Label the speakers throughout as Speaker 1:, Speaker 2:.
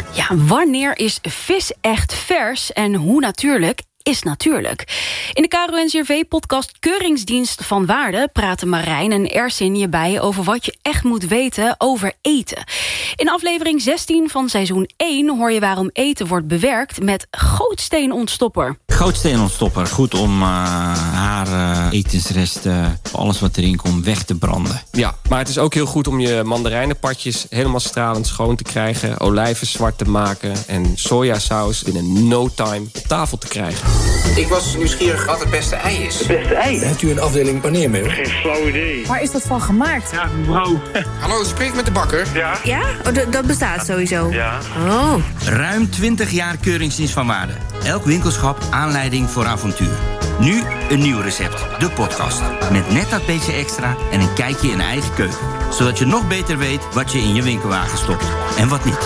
Speaker 1: Ja, wanneer is vis echt vers en hoe natuurlijk is natuurlijk? In de KRO-NCRV-podcast Keuringsdienst van Waarde praten Marijn en Ersin je bij over wat je echt moet weten over eten. In aflevering 16 van seizoen 1 hoor je waarom eten wordt bewerkt met gootsteenontstopper.
Speaker 2: Gootsteenontstopper, goed om haar etensresten, alles wat erin komt, weg te branden.
Speaker 3: Ja, maar het is ook heel goed om je mandarijnenpadjes helemaal stralend schoon te krijgen, olijven zwart te maken en sojasaus binnen no time op tafel te krijgen.
Speaker 4: Ik was nieuwsgierig wat het beste ei is.
Speaker 5: Het beste ei?
Speaker 6: Hebt u een afdeling paneermeel?
Speaker 5: Geen flauw idee.
Speaker 7: Waar is dat van gemaakt?
Speaker 5: Ja, mevrouw.
Speaker 4: Hallo, spreek met de bakker.
Speaker 5: Ja?
Speaker 7: Ja? Oh, dat bestaat sowieso?
Speaker 5: Ja.
Speaker 7: Oh.
Speaker 2: Ruim 20 jaar Keuringsdienst van Waarde. Elk winkelschap aanleiding voor avontuur. Nu een nieuw recept, de podcast. Met net dat beetje extra en een kijkje in eigen keuken. Zodat je nog beter weet wat je in je winkelwagen stopt en wat niet.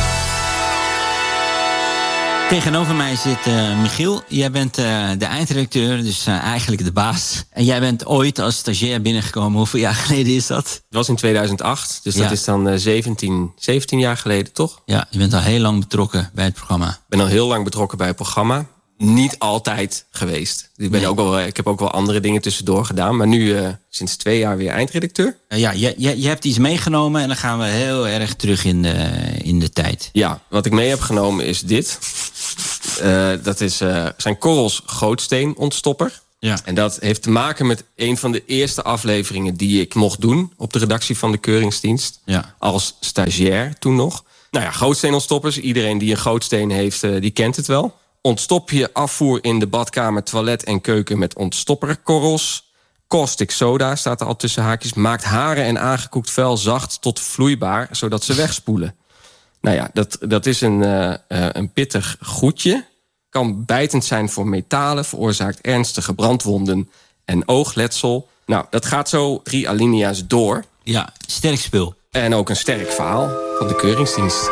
Speaker 2: Tegenover mij zit Michiel. Jij bent de eindredacteur, dus eigenlijk de baas. En jij bent ooit als stagiair binnengekomen. Hoeveel jaar geleden is dat?
Speaker 3: Het was in 2008, dus dat is dan 17 jaar geleden, toch?
Speaker 2: Ja, je bent al heel lang betrokken bij het programma.
Speaker 3: Ik ben al heel lang betrokken bij het programma. Niet altijd geweest. Ik heb ook wel andere dingen tussendoor gedaan. Maar nu sinds 2 jaar weer eindredacteur.
Speaker 2: Je hebt iets meegenomen en dan gaan we heel erg terug in de tijd.
Speaker 3: Ja, wat ik mee heb genomen is dit. Dat zijn korrels gootsteenontstopper.
Speaker 2: Ja.
Speaker 3: En dat heeft te maken met een van de eerste afleveringen die ik mocht doen op de redactie van de Keuringsdienst.
Speaker 2: Ja.
Speaker 3: Als stagiair toen nog. Nou ja, gootsteenontstoppers. Iedereen die een gootsteen heeft, die kent het wel. Ontstop je afvoer in de badkamer, toilet en keuken met ontstopperkorrels. Caustic soda staat er al tussen haakjes. Maakt haren en aangekoekt vuil zacht tot vloeibaar, zodat ze wegspoelen. Nou ja, dat is een pittig goedje. Kan bijtend zijn voor metalen, veroorzaakt ernstige brandwonden en oogletsel. Nou, dat gaat zo 3 alinea's door.
Speaker 2: Ja, sterk spul.
Speaker 3: En ook een sterk verhaal van de Keuringsdienst.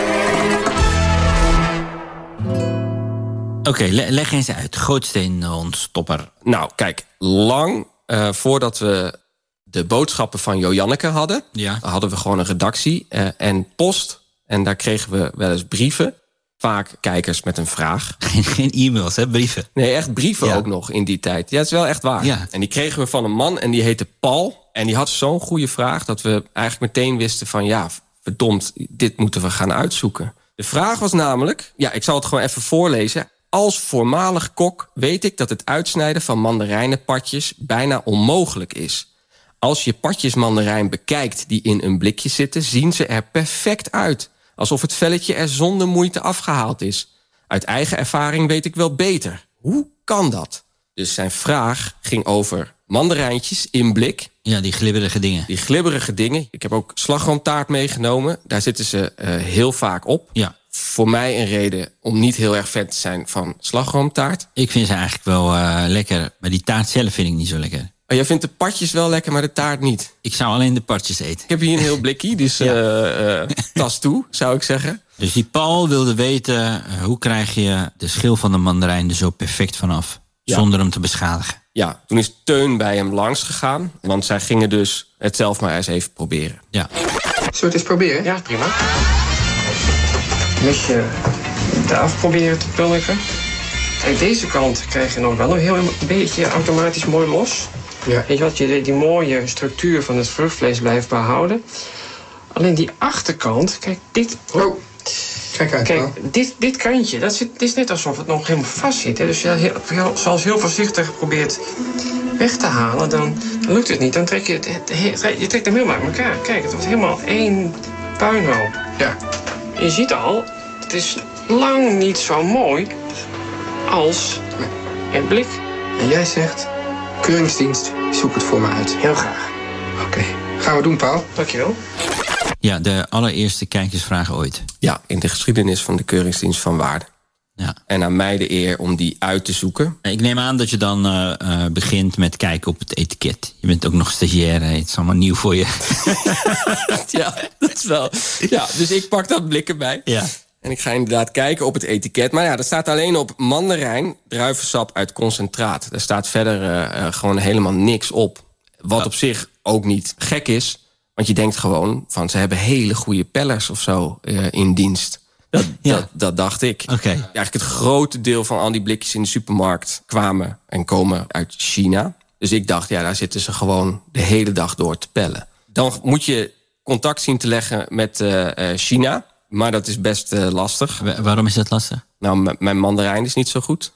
Speaker 2: Oké, leg eens uit. Gootsteenontstopper.
Speaker 3: Nou, kijk, lang voordat we de boodschappen van Joanneke hadden... hadden we gewoon een redactie en post. En daar kregen we wel eens brieven. Vaak kijkers met een vraag.
Speaker 2: Geen e-mails, hè? Brieven.
Speaker 3: Nee, echt brieven ook nog in die tijd. Ja, het is wel echt waar.
Speaker 2: Ja.
Speaker 3: En die kregen we van een man en die heette Paul. En die had zo'n goede vraag dat we eigenlijk meteen wisten van... ja, verdomd, dit moeten we gaan uitzoeken. De vraag was namelijk... ja, ik zal het gewoon even voorlezen... Als voormalig kok weet ik dat het uitsnijden van mandarijnenpadjes bijna onmogelijk is. Als je padjes mandarijn bekijkt die in een blikje zitten, zien ze er perfect uit. Alsof het velletje er zonder moeite afgehaald is. Uit eigen ervaring weet ik wel beter. Hoe kan dat? Dus zijn vraag ging over mandarijntjes in blik.
Speaker 2: Ja, die glibberige dingen.
Speaker 3: Die glibberige dingen. Ik heb ook slagroomtaart meegenomen. Daar zitten ze heel vaak op.
Speaker 2: Ja.
Speaker 3: Voor mij een reden om niet heel erg fan te zijn van slagroomtaart.
Speaker 2: Ik vind ze eigenlijk wel lekker, maar die taart zelf vind ik niet zo lekker.
Speaker 3: Oh, jij vindt de padjes wel lekker, maar de taart niet?
Speaker 2: Ik zou alleen de padjes eten.
Speaker 3: Ik heb hier een heel blikje, dus tas toe, zou ik zeggen.
Speaker 2: Dus die Paul wilde weten, hoe krijg je de schil van de mandarijn er zo perfect vanaf? Ja. Zonder hem te beschadigen.
Speaker 3: Ja, toen is Teun bij hem langs gegaan. Want zij gingen dus het zelf maar eens even proberen.
Speaker 2: Ja.
Speaker 4: Zullen we het eens proberen?
Speaker 8: Ja, prima. Met je eraf proberen te pulken. Kijk, deze kant krijg je nog wel een heel beetje automatisch mooi los.
Speaker 4: Ja.
Speaker 8: Weet je wat, je die mooie structuur van het vruchtvlees blijft behouden. Alleen die achterkant, kijk, dit...
Speaker 4: Oh, kijk uit.
Speaker 8: Kijk, dit kantje, het is net alsof het nog helemaal vast zit. Hè? Dus zoals heel voorzichtig probeert weg te halen, dan lukt het niet. Dan trek je trekt hem helemaal uit elkaar. Kijk, het wordt helemaal één puinhoop.
Speaker 4: Ja.
Speaker 8: Je ziet al, het is lang niet zo mooi als het blik.
Speaker 4: En jij zegt, Keuringsdienst, zoek het voor me uit.
Speaker 8: Heel graag.
Speaker 4: Oké, gaan we doen, Paul.
Speaker 8: Dankjewel.
Speaker 2: Ja, de allereerste kijkersvraag ooit.
Speaker 3: Ja, in de geschiedenis van de Keuringsdienst van Waarde.
Speaker 2: Ja.
Speaker 3: En aan mij de eer om die uit te zoeken.
Speaker 2: Ik neem aan dat je dan begint met kijken op het etiket. Je bent ook nog stagiair, het is allemaal nieuw voor je.
Speaker 3: Ja, dat is wel. Ja, dus ik pak dat blik erbij.
Speaker 2: Ja.
Speaker 3: En ik ga inderdaad kijken op het etiket. Maar ja, er staat alleen op mandarijn, druivensap uit concentraat. Daar staat verder gewoon helemaal niks op. Wat op zich ook niet gek is. Want je denkt gewoon van, ze hebben hele goede pellers of zo in dienst. Dat dacht ik.
Speaker 5: Oké.
Speaker 3: Eigenlijk het grote deel van al die blikjes in de supermarkt kwamen en komen uit China. Dus ik dacht, daar zitten ze gewoon de hele dag door te pellen. Dan moet je contact zien te leggen met China. Maar dat is best lastig.
Speaker 5: Waarom is dat lastig?
Speaker 3: Nou, mijn mandarijn is niet zo goed.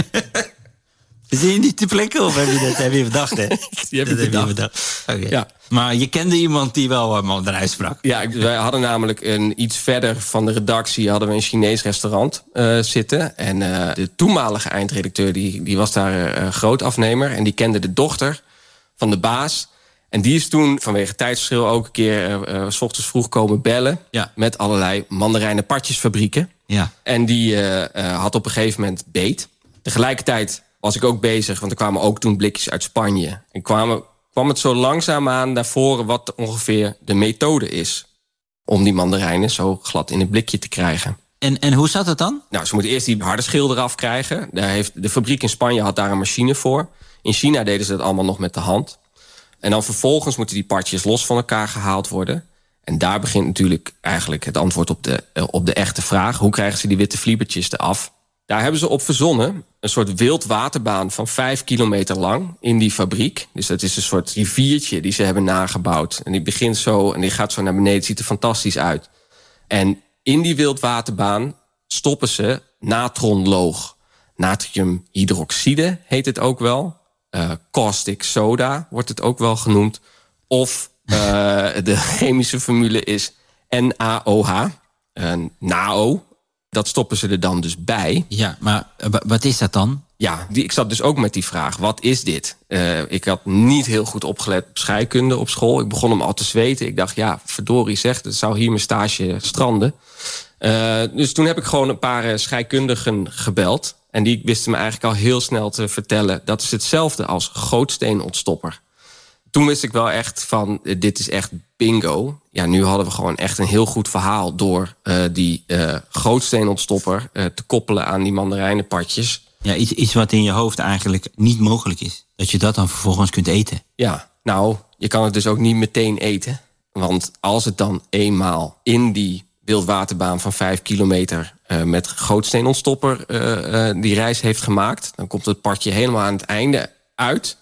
Speaker 5: Zie je niet te plekken of heb je bedacht, hè?
Speaker 3: Die heb ik bedacht.
Speaker 5: Okay.
Speaker 3: Ja.
Speaker 5: Maar je kende iemand die wel mandarijn sprak?
Speaker 3: Ja, wij hadden namelijk iets verder van de redactie hadden we een Chinees restaurant zitten. En de toenmalige eindredacteur die was daar groot afnemer. En die kende de dochter van de baas. En die is toen vanwege tijdsverschil ook een keer 's ochtends vroeg komen bellen.
Speaker 5: Ja.
Speaker 3: Met allerlei mandarijnenpartjesfabrieken.
Speaker 5: Ja.
Speaker 3: En die had op een gegeven moment beet. Tegelijkertijd was ik ook bezig, want er kwamen ook toen blikjes uit Spanje. En kwam het zo langzaamaan naar voren wat ongeveer de methode is om die mandarijnen zo glad in het blikje te krijgen.
Speaker 5: En hoe zat het dan?
Speaker 3: Nou, ze moeten eerst die harde schil eraf krijgen. De fabriek in Spanje had daar een machine voor. In China deden ze dat allemaal nog met de hand. En dan vervolgens moeten die partjes los van elkaar gehaald worden. En daar begint natuurlijk eigenlijk het antwoord op de echte vraag. Hoe krijgen ze die witte vliebertjes eraf? Daar hebben ze op verzonnen een soort wildwaterbaan van 5 kilometer lang in die fabriek. Dus dat is een soort riviertje die ze hebben nagebouwd. En die begint zo en die gaat zo naar beneden. Het ziet er fantastisch uit. En in die wildwaterbaan stoppen ze natronloog. Natriumhydroxide heet het ook wel. Caustic soda wordt het ook wel genoemd. Of de chemische formule is NaOH. NaO. Dat stoppen ze er dan dus bij.
Speaker 5: Ja, maar wat is dat dan?
Speaker 3: Ja, ik zat dus ook met die vraag. Wat is dit? Ik had niet heel goed opgelet op scheikunde op school. Ik begon hem al te zweten. Ik dacht, verdorie zegt, het zou hier mijn stage stranden. Dus toen heb ik gewoon een paar scheikundigen gebeld. En die wisten me eigenlijk al heel snel te vertellen. Dat is hetzelfde als gootsteenontstopper. Toen wist ik wel echt van, dit is echt bingo. Ja, nu hadden we gewoon echt een heel goed verhaal door die gootsteenontstopper te koppelen aan die mandarijnenpartjes.
Speaker 5: Ja, iets wat in je hoofd eigenlijk niet mogelijk is. Dat je dat dan vervolgens kunt eten.
Speaker 3: Ja, nou, je kan het dus ook niet meteen eten. Want als het dan eenmaal in die wildwaterbaan van 5 kilometer met gootsteenontstopper die reis heeft gemaakt, dan komt het partje helemaal aan het einde uit.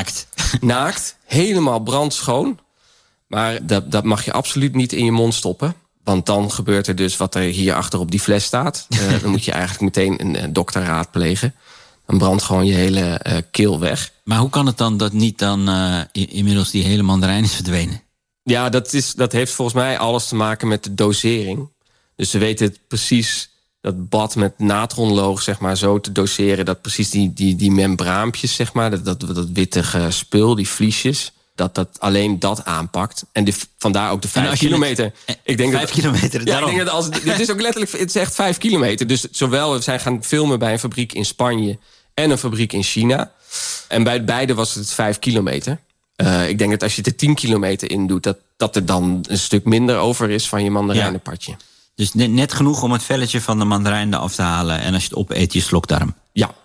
Speaker 3: Naakt, helemaal brandschoon. Maar dat mag je absoluut niet in je mond stoppen. Want dan gebeurt er dus wat er hierachter op die fles staat. Dan moet je eigenlijk meteen een dokter raadplegen. Dan brandt gewoon je hele keel weg.
Speaker 5: Maar hoe kan het dan dat niet dan inmiddels die hele mandarijn is verdwenen?
Speaker 3: Ja, dat heeft volgens mij alles te maken met de dosering. Dus ze weten het precies, dat bad met natronloog, zeg maar, zo te doseren, dat precies die membraampjes, zeg maar, dat wittige spul, die vliesjes, dat alleen dat aanpakt. En vandaar ook de 5 kilometer.
Speaker 5: Ik denk 5 kilometer,
Speaker 3: ja, ik denk dat dit is ook letterlijk, het is echt 5 kilometer. Dus zowel, we zijn gaan filmen bij een fabriek in Spanje en een fabriek in China. En bij beide was het 5 kilometer. Ik denk dat als je er 10 kilometer in doet, dat er dan een stuk minder over is van je mandarijnenpartje. Ja.
Speaker 5: Dus net genoeg om het velletje van de mandarijn eraf te halen. En als je het opeet, je slokdarm.
Speaker 3: Ja.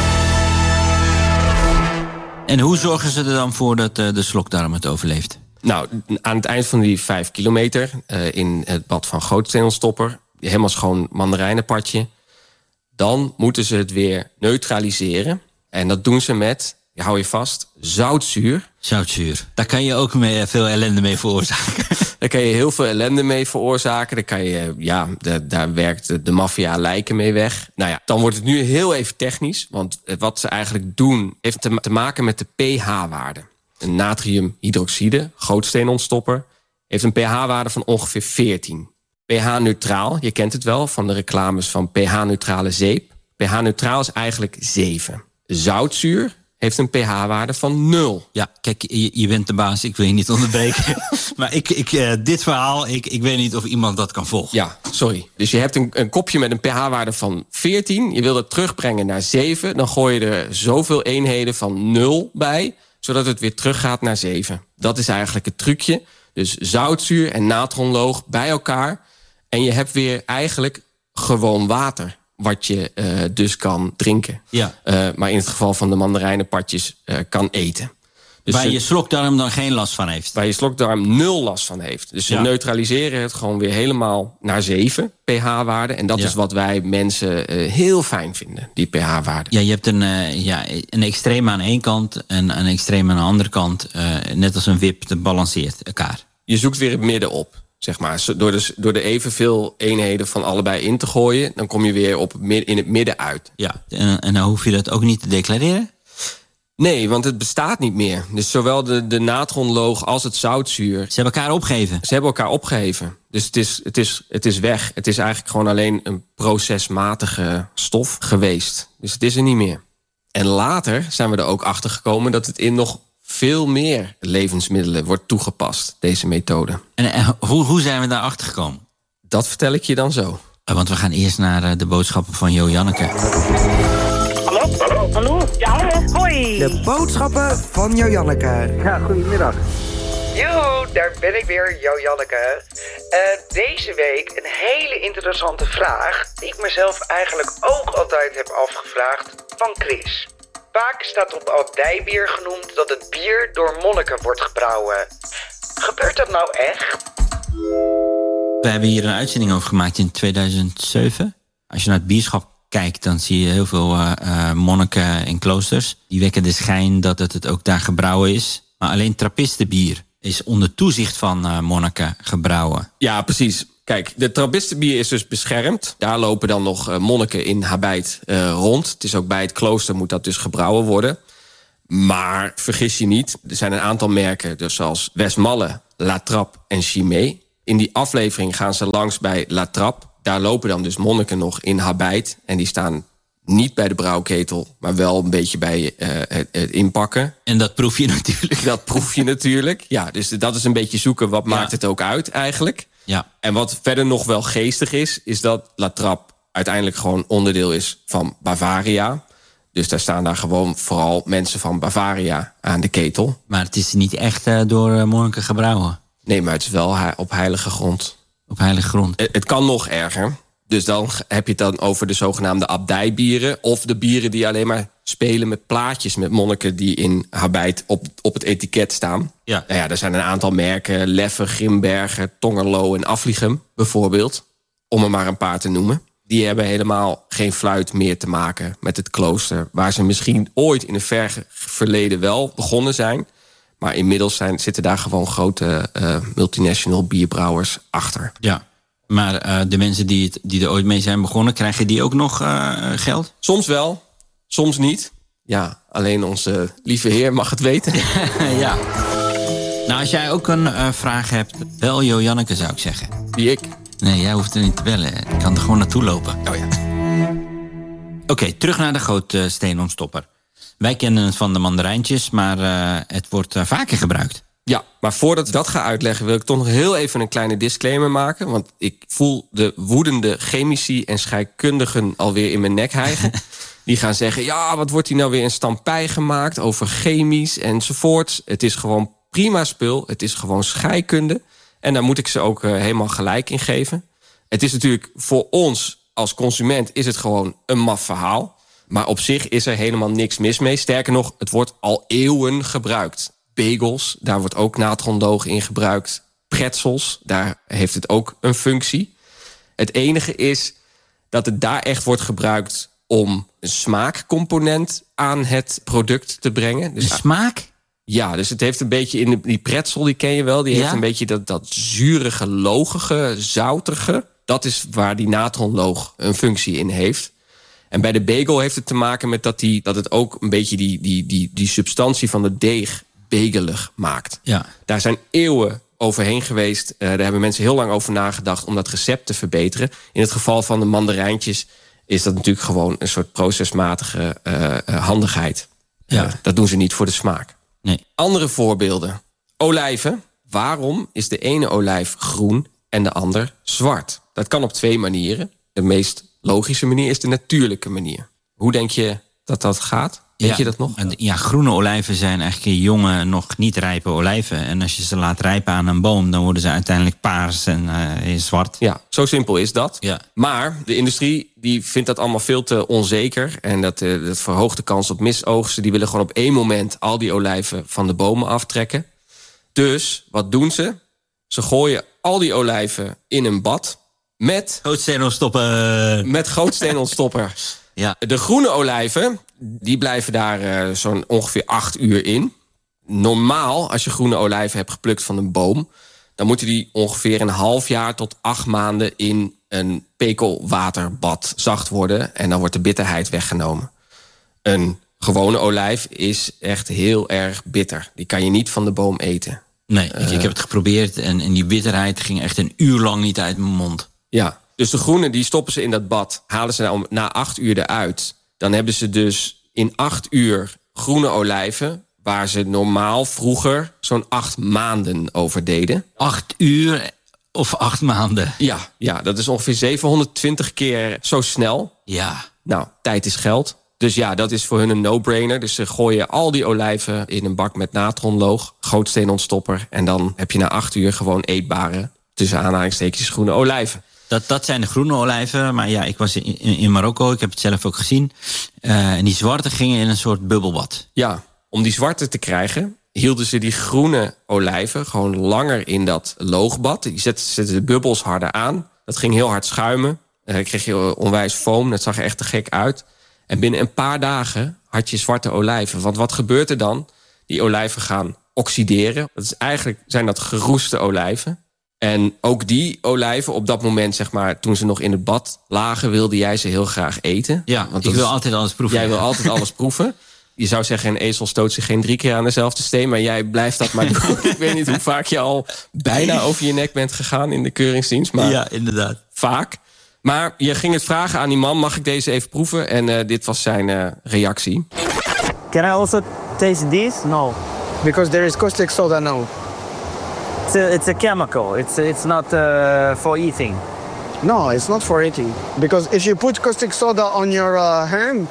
Speaker 5: En hoe zorgen ze er dan voor dat de slokdarm het overleeft?
Speaker 3: Nou, aan het eind van die 5 kilometer in het bad van gootsteenontstopper, helemaal schoon mandarijnenpartje, dan moeten ze het weer neutraliseren. En dat doen ze met, hou je vast, zoutzuur.
Speaker 5: Zoutzuur. Daar kan je ook veel ellende mee veroorzaken.
Speaker 3: Daar kan je heel veel ellende mee veroorzaken. Daar kan je, daar werkt de maffia lijken mee weg. Nou ja, dan wordt het nu heel even technisch. Want wat ze eigenlijk doen, heeft te maken met de pH-waarde. Een natriumhydroxide, gootsteenontstopper, heeft een pH-waarde van ongeveer 14. pH-neutraal, je kent het wel van de reclames van pH-neutrale zeep. pH-neutraal is eigenlijk 7. Zoutzuur heeft een pH-waarde van 0.
Speaker 5: Ja, kijk, je bent de baas, ik wil je niet onderbreken. Maar dit verhaal, ik weet niet of iemand dat kan volgen.
Speaker 3: Ja, sorry. Dus je hebt een kopje met een pH-waarde van 14. Je wil het terugbrengen naar 7. Dan gooi je er zoveel eenheden van 0 bij, zodat het weer teruggaat naar 7. Dat is eigenlijk het trucje. Dus zoutzuur en natronloog bij elkaar. En je hebt weer eigenlijk gewoon water, wat je dus kan drinken.
Speaker 5: Ja.
Speaker 3: Maar in het geval van de mandarijnenpartjes kan eten. Dus
Speaker 5: waar je slokdarm dan geen last van heeft.
Speaker 3: Waar je slokdarm 0 last van heeft. Dus ze neutraliseren het gewoon weer helemaal naar 7 pH-waarde. En dat is wat wij mensen heel fijn vinden, die pH-waarde.
Speaker 5: Ja, je hebt een extreem aan één kant en een extreem aan de andere kant. Net als een wip, dat balanceert elkaar.
Speaker 3: Je zoekt weer het midden op, zeg maar. Door er evenveel eenheden van allebei in te gooien, dan kom je weer in het midden uit.
Speaker 5: Ja, en dan hoef je dat ook niet te declareren?
Speaker 3: Nee, want het bestaat niet meer. Dus zowel de natronloog als het zoutzuur...
Speaker 5: Ze hebben elkaar opgeheven?
Speaker 3: Ze hebben elkaar opgeheven. Dus het is weg. Het is eigenlijk gewoon alleen een procesmatige stof geweest. Dus het is er niet meer. En later zijn we er ook achter gekomen dat het in nog veel meer levensmiddelen wordt toegepast, deze methode.
Speaker 5: En hoe zijn we daar achter gekomen?
Speaker 3: Dat vertel ik je dan zo.
Speaker 5: Want we gaan eerst naar de boodschappen van Jo Janneke.
Speaker 6: Hallo? Ja, hoi.
Speaker 9: De boodschappen van Jo Janneke.
Speaker 6: Ja, goedemiddag.
Speaker 9: Yo, daar ben ik weer, Jo Janneke. Deze week een hele interessante vraag die ik mezelf eigenlijk ook altijd heb afgevraagd van Chris. Vaak staat op abdijbier genoemd dat het bier door monniken wordt gebrouwen. Gebeurt dat nou echt?
Speaker 5: We hebben hier een uitzending over gemaakt in 2007. Als je naar het bierschap kijkt, dan zie je heel veel monniken in kloosters. Die wekken de schijn dat het ook daar gebrouwen is. Maar alleen trappistenbier is onder toezicht van monniken gebrouwen.
Speaker 3: Ja, precies. Kijk, de trappistenbier is dus beschermd. Daar lopen dan nog monniken in habit rond. Het is ook bij het klooster moet dat dus gebrouwen worden. Maar vergis je niet, er zijn een aantal merken, dus zoals Westmalle, La Trappe en Chimay. In die aflevering gaan ze langs bij La Trappe. Daar lopen dan dus monniken nog in habit. En die staan niet bij de brouwketel, maar wel een beetje bij het inpakken.
Speaker 5: En dat proef je natuurlijk.
Speaker 3: Dat proef je natuurlijk. Ja, dus dat is een beetje zoeken, wat maakt het ook uit eigenlijk.
Speaker 5: Ja.
Speaker 3: En wat verder nog wel geestig is dat La Trappe uiteindelijk gewoon onderdeel is van Bavaria. Dus daar staan daar gewoon vooral mensen van Bavaria aan de ketel.
Speaker 5: Maar het is niet echt door monniken gebrouwen?
Speaker 3: Nee, maar het is wel op heilige grond.
Speaker 5: Op heilige grond. Het
Speaker 3: kan nog erger. Dus dan heb je het dan over de zogenaamde abdijbieren. Of de bieren die alleen maar spelen met plaatjes met monniken die in habit op het etiket staan.
Speaker 5: Ja.
Speaker 3: Nou ja, er zijn een aantal merken. Leffe, Grimbergen, Tongerlo en Aflichem bijvoorbeeld. Om er maar een paar te noemen. Die hebben helemaal geen fluit meer te maken met het klooster. Waar ze misschien ooit in een ver verleden wel begonnen zijn. Maar inmiddels zitten daar gewoon grote multinational bierbrouwers achter.
Speaker 5: Ja, maar de mensen die er ooit mee zijn begonnen, krijgen die ook nog geld?
Speaker 3: Soms wel, soms niet. Ja, alleen onze lieve heer mag het weten.
Speaker 5: Ja. Nou, als jij ook een vraag hebt, bel Jo Janneke, zou ik zeggen.
Speaker 3: Wie, ik?
Speaker 5: Nee, jij hoeft er niet te bellen. Ik kan er gewoon naartoe lopen.
Speaker 3: Oh ja.
Speaker 5: Oké, terug naar de gootsteenontstopper. Wij kennen het van de mandarijntjes, maar het wordt vaker gebruikt.
Speaker 3: Ja, maar voordat ik dat ga uitleggen, wil ik toch nog heel even een kleine disclaimer maken. Want ik voel de woedende chemici en scheikundigen alweer in mijn nek hijgen. Die gaan zeggen, ja, wat wordt hier nou weer een stampij gemaakt over chemisch enzovoorts. Het is gewoon prima spul, het is gewoon scheikunde. En daar moet ik ze ook helemaal gelijk in geven. Het is natuurlijk voor ons als consument is het gewoon een maf verhaal. Maar op zich is er helemaal niks mis mee. Sterker nog, het wordt al eeuwen gebruikt. Bagels, daar wordt ook natronloog in gebruikt. Pretzels, daar heeft het ook een functie. Het enige is dat het daar echt wordt gebruikt om een smaakcomponent aan het product te brengen.
Speaker 5: Dus, de smaak?
Speaker 3: Ja, dus het heeft een beetje in die pretzel, die ken je wel. Die heeft een beetje dat zurige, logige, zoutige. Dat is waar die natronloog een functie in heeft. En bij de bagel heeft het te maken met dat het ook een beetje die substantie van de deeg bagelig maakt.
Speaker 5: Ja.
Speaker 3: Daar zijn eeuwen overheen geweest. Daar hebben mensen heel lang over nagedacht om dat recept te verbeteren. In het geval van de mandarijntjes is dat natuurlijk gewoon een soort procesmatige handigheid.
Speaker 5: Ja.
Speaker 3: Dat doen ze niet voor de smaak.
Speaker 5: Nee.
Speaker 3: Andere voorbeelden. Olijven. Waarom is de ene olijf groen en de ander zwart? Dat kan op 2 manieren. De meest logische manier is de natuurlijke manier. Hoe denk je dat gaat? Weet je dat nog?
Speaker 5: Ja, groene olijven zijn eigenlijk jonge, nog niet rijpe olijven. En als je ze laat rijpen aan een boom, dan worden ze uiteindelijk paars en zwart.
Speaker 3: Ja, zo simpel is dat.
Speaker 5: Ja.
Speaker 3: Maar de industrie die vindt dat allemaal veel te onzeker. En dat verhoogt de kans op misoogsten. Die willen gewoon op één moment al die olijven van de bomen aftrekken. Dus, wat doen ze? Ze gooien al die olijven in een bad met
Speaker 5: Gootsteenontstopper.
Speaker 3: Met gootsteenontstopper.
Speaker 5: Ja.
Speaker 3: De groene olijven, die blijven daar zo'n ongeveer 8 uur in. Normaal, als je groene olijven hebt geplukt van een boom, dan moeten die ongeveer een half jaar tot 8 maanden in een pekelwaterbad zacht worden. En dan wordt de bitterheid weggenomen. Een gewone olijf is echt heel erg bitter. Die kan je niet van de boom eten.
Speaker 5: Nee, ik heb het geprobeerd en die bitterheid ging echt een uur lang niet uit mijn mond.
Speaker 3: Ja, dus de groene die stoppen ze in dat bad. Halen ze na 8 uur eruit. Dan hebben ze dus in 8 uur groene olijven, waar ze normaal vroeger zo'n 8 maanden over deden.
Speaker 5: 8 uur of 8 maanden?
Speaker 3: Ja, dat is ongeveer 720 keer zo snel.
Speaker 5: Ja.
Speaker 3: Nou, tijd is geld. Dus ja, dat is voor hun een no-brainer. Dus ze gooien al die olijven in een bak met natronloog, gootsteenontstopper, en dan heb je na 8 uur gewoon eetbare, tussen aanhalingstekens, groene olijven.
Speaker 5: Dat zijn de groene olijven. Maar ja, ik was in Marokko. Ik heb het zelf ook gezien. En die zwarte gingen in een soort bubbelbad.
Speaker 3: Ja, om die zwarte te krijgen hielden ze die groene olijven gewoon langer in dat loogbad. Die zetten de bubbels harder aan. Dat ging heel hard schuimen. Dan kreeg je onwijs foam. Dat zag er echt te gek uit. En binnen een paar dagen had je zwarte olijven. Want wat gebeurt er dan? Die olijven gaan oxideren. Eigenlijk zijn dat geroeste olijven. En ook die olijven op dat moment, zeg maar, toen ze nog in het bad lagen, wilde jij ze heel graag eten.
Speaker 5: Ja, want ik wil altijd alles proeven.
Speaker 3: Jij wil altijd alles proeven. Je zou zeggen, een ezel stoot zich geen 3 keer aan dezelfde steen, maar jij blijft dat maar doen. Ik weet niet hoe vaak je al bijna over je nek bent gegaan in de keuringsdienst. Maar
Speaker 5: ja, inderdaad.
Speaker 3: Vaak. Maar je ging het vragen aan die man, mag ik deze even proeven? En dit was zijn reactie.
Speaker 10: Can I also taste this? No.
Speaker 4: Because there is caustic soda now.
Speaker 10: It's a chemical. It's not for eating.
Speaker 4: No, it's not for eating. Because if you put caustic soda on your hand,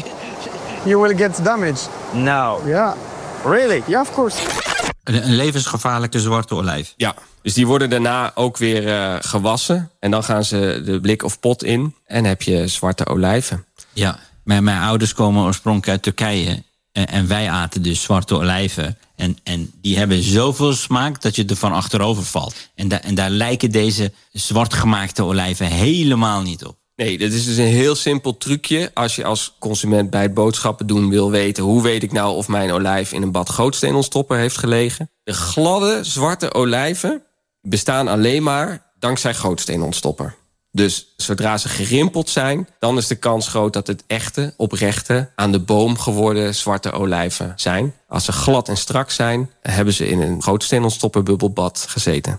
Speaker 4: you will get damaged.
Speaker 10: No.
Speaker 4: Yeah.
Speaker 10: Really?
Speaker 4: Yeah, of course.
Speaker 5: Een levensgevaarlijke zwarte olijf.
Speaker 3: Ja, dus die worden daarna ook weer gewassen. En dan gaan ze de blik of pot in. En heb je zwarte olijven.
Speaker 5: Ja, mijn ouders komen oorspronkelijk uit Turkije. En wij aten dus zwarte olijven. En die hebben zoveel smaak dat je er van achterover valt. En daar lijken deze zwart gemaakte olijven helemaal niet op.
Speaker 3: Nee, dit is dus een heel simpel trucje. Als je als consument bij het boodschappen doen wil weten, hoe weet ik nou of mijn olijf in een bad gootsteenontstopper heeft gelegen? De gladde zwarte olijven bestaan alleen maar dankzij gootsteenontstopper. Dus zodra ze gerimpeld zijn, dan is de kans groot dat het echte, oprechte, aan de boom geworden zwarte olijven zijn. Als ze glad en strak zijn, hebben ze in een gootsteenontstopperbubbelbad gezeten.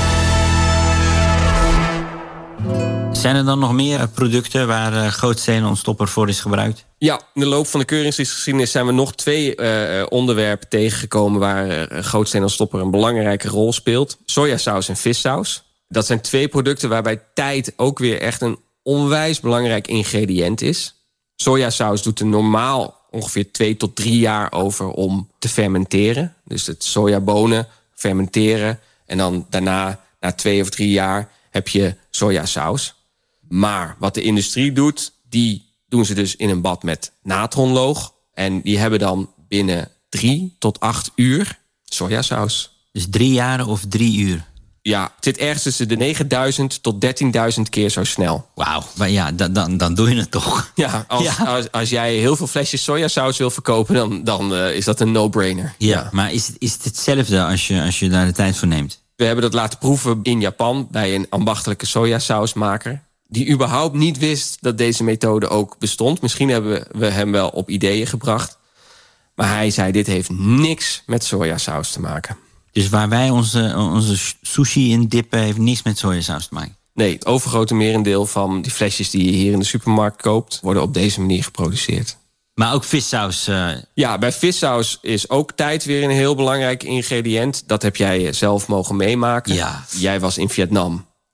Speaker 5: Zijn er dan nog meer producten waar gootsteenontstopper voor is gebruikt?
Speaker 3: Ja, in de loop van de keuringsgeschiedenis zijn we nog 2 onderwerpen tegengekomen waar gootsteenontstopper een belangrijke rol speelt. Sojasaus en vissaus. Dat zijn 2 producten waarbij tijd ook weer echt een onwijs belangrijk ingrediënt is. Sojasaus doet er normaal ongeveer 2 tot 3 jaar over om te fermenteren. Dus het sojabonen fermenteren en dan daarna, na 2 of 3 jaar, heb je sojasaus. Maar wat de industrie doet, die doen ze dus in een bad met natronloog. En die hebben dan binnen 3 tot 8 uur sojasaus.
Speaker 5: Dus 3 jaar of 3 uur?
Speaker 3: Ja, het zit ergens tussen de 9000 tot 13.000 keer zo snel.
Speaker 5: Wauw, maar ja, dan doe je het toch.
Speaker 3: Ja, als jij heel veel flesjes sojasaus wil verkopen, dan is dat een no-brainer.
Speaker 5: Ja, maar is het hetzelfde als je daar de tijd voor neemt?
Speaker 3: We hebben dat laten proeven in Japan bij een ambachtelijke sojasausmaker, die überhaupt niet wist dat deze methode ook bestond. Misschien hebben we hem wel op ideeën gebracht. Maar hij zei, dit heeft niks met sojasaus te maken.
Speaker 5: Dus waar wij onze sushi in dippen, heeft niks met sojasaus te maken?
Speaker 3: Nee, het overgrote merendeel van die flesjes die je hier in de supermarkt koopt, worden op deze manier geproduceerd.
Speaker 5: Maar ook vissaus?
Speaker 3: Ja, bij vissaus is ook tijd weer een heel belangrijk ingrediënt. Dat heb jij zelf mogen meemaken.
Speaker 5: Ja.
Speaker 3: Jij was in Vietnam.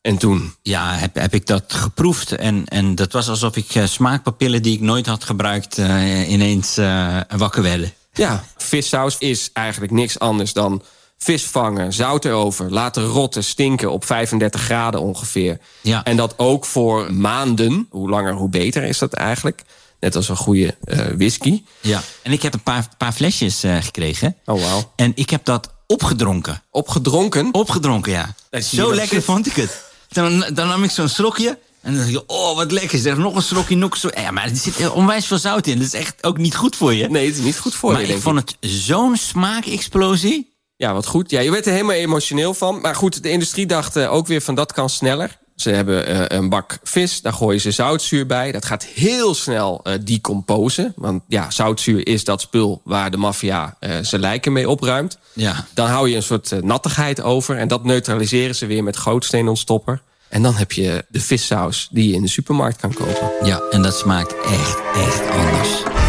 Speaker 3: En toen?
Speaker 5: Ja, heb ik dat geproefd. En dat was alsof ik smaakpapillen die ik nooit had gebruikt ineens wakker werden.
Speaker 3: Ja, vissaus is eigenlijk niks anders dan vis vangen, zout erover, laten rotten, stinken op 35 graden ongeveer.
Speaker 5: Ja.
Speaker 3: En dat ook voor maanden. Hoe langer, hoe beter is dat eigenlijk. Net als een goede whisky.
Speaker 5: Ja. En ik heb een paar flesjes gekregen.
Speaker 3: Oh, wauw.
Speaker 5: En ik heb dat opgedronken.
Speaker 3: Opgedronken?
Speaker 5: Opgedronken, ja. Zo lekker vond ik het. Dan nam ik zo'n slokje. En dan dacht je, oh, wat lekker. Zeg, nog een slokje, nog een slokje. Ja, maar er zit onwijs veel zout in. Dat is echt ook niet goed voor je.
Speaker 3: Nee, het is niet goed voor je,
Speaker 5: maar ik vond het zo'n smaakexplosie.
Speaker 3: Ja, wat goed. Ja, je werd er helemaal emotioneel van. Maar goed, de industrie dacht ook weer van dat kan sneller. Ze hebben een bak vis, daar gooien ze zoutzuur bij. Dat gaat heel snel decomposen. Want ja, zoutzuur is dat spul waar de maffia zijn lijken mee opruimt.
Speaker 5: Ja.
Speaker 3: Dan hou je een soort nattigheid over. En dat neutraliseren ze weer met gootsteenontstopper. En dan heb je de vissaus die je in de supermarkt kan kopen.
Speaker 5: Ja, en dat smaakt echt anders.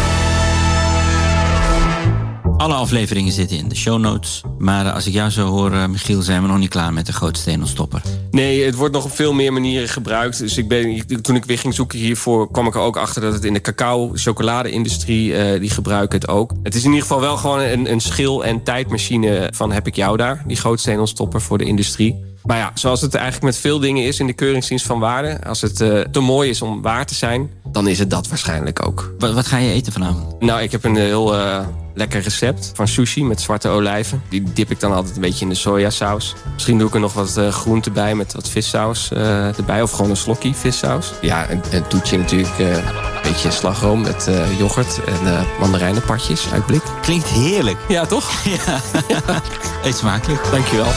Speaker 5: Alle afleveringen zitten in de show notes. Maar als ik jou zo hoor, Michiel, zijn we nog niet klaar met de gootsteenontstopper.
Speaker 3: Nee, het wordt nog op veel meer manieren gebruikt. Dus toen ik weer ging zoeken hiervoor, kwam ik er ook achter dat het in de cacao-chocolade-industrie, die gebruiken het ook. Het is in ieder geval wel gewoon een schil- en tijdmachine van heb ik jou daar. Die gootsteenontstopper voor de industrie. Maar ja, zoals het eigenlijk met veel dingen is in de Keuringsdienst van Waarde, als het te mooi is om waar te zijn, dan is het dat waarschijnlijk ook.
Speaker 5: Wat ga je eten vanavond?
Speaker 3: Nou, ik heb een heel lekker recept van sushi met zwarte olijven. Die dip ik dan altijd een beetje in de sojasaus. Misschien doe ik er nog wat groente bij met wat vissaus erbij. Of gewoon een slokje vissaus. Ja, een toetje natuurlijk. Een beetje slagroom met yoghurt en mandarijnenpartjes uit blik.
Speaker 5: Klinkt heerlijk.
Speaker 3: Ja, toch?
Speaker 5: Ja. Eet smakelijk.
Speaker 3: Dankjewel.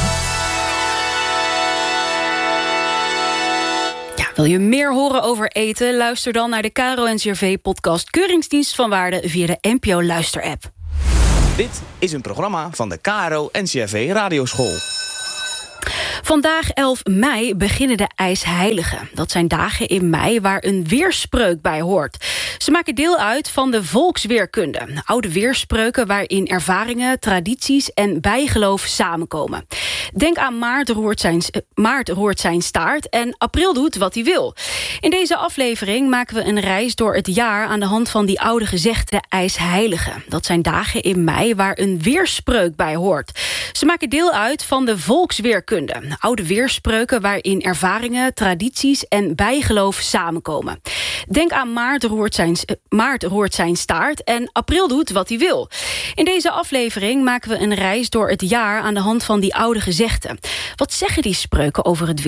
Speaker 1: Wil je meer horen over eten? Luister dan naar de KRO-NCRV-podcast Keuringsdienst van Waarde via de NPO Luister-app.
Speaker 11: Dit is een programma van de KRO-NCRV Radioschool.
Speaker 1: Vandaag 11 mei beginnen de IJsheiligen. Dat zijn dagen in mei waar een weerspreuk bij hoort. Ze maken deel uit van de volksweerkunde. Oude weerspreuken waarin ervaringen, tradities en bijgeloof samenkomen. Denk aan Maart roert zijn staart en april doet wat hij wil. In deze aflevering maken we een reis door het jaar aan de hand van die oude gezegden IJsheiligen. Dat zijn dagen in mei waar een weerspreuk bij hoort. Ze maken deel uit van de volksweerkunde. Oude weerspreuken waarin ervaringen, tradities en bijgeloof samenkomen. Denk aan Maart roert zijn staart en april doet wat hij wil. In deze aflevering maken we een reis door het jaar aan de hand van die oude gezegden. Wat zeggen die spreuken over het weer?